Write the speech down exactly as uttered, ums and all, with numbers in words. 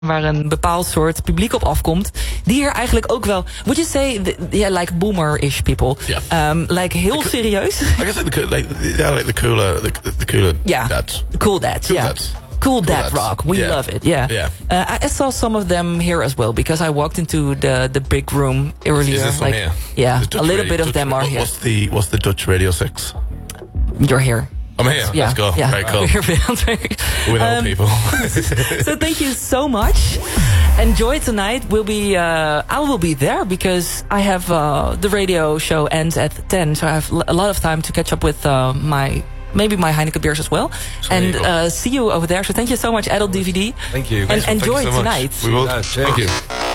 waar een bepaald soort publiek op afkomt, die hier eigenlijk ook wel, would you say, the, yeah, like boomer-ish people, yeah. um, like heel serieus. I guess like the, like, yeah, like the cooler, the, the cooler yeah. dads. Cool dads, cool yeah. Dads. Cool, cool dad dads. rock. We yeah. love it, yeah. yeah. Uh, I saw some of them here as well, because I walked into the, the big room earlier. Is this like, here? Yeah, a little radio, bit of Dutch, them are here. What's the, what's the Dutch Radio six? You're here. I'm here. Yeah, Let's go. yeah. Very cool. With um, old people. So thank you so much. Enjoy tonight. We'll be. Uh, I will be there because I have uh, the radio show ends at ten, so I have a lot of time to catch up with uh, my maybe my Heineken beers as well. So and uh, see you over there. So thank you so much, Adult D V D. Thank you. And Thank enjoy you so tonight. We will. Yeah, Thank you.